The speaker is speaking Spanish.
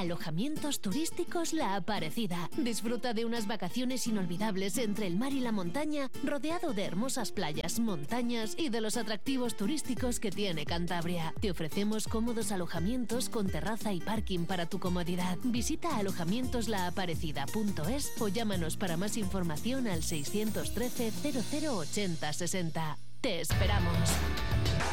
Alojamientos turísticos La Aparecida. Disfruta de unas vacaciones inolvidables entre el mar y la montaña, rodeado de hermosas playas, montañas y de los atractivos turísticos que tiene Cantabria. Te ofrecemos cómodos alojamientos con terraza y parking para tu comodidad. Visita alojamientoslaaparecida.es o llámanos para más información al 613 0080 60. ¡Te esperamos!